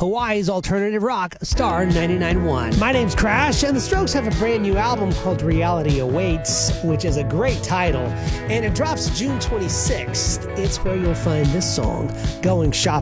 Hawaii's alternative rock, Star 99.1. My name's Crash, and the Strokes have a brand new album called Reality Awaits, which is a great title, and it drops June 26th. It's where you'll find this song, Going Shopping.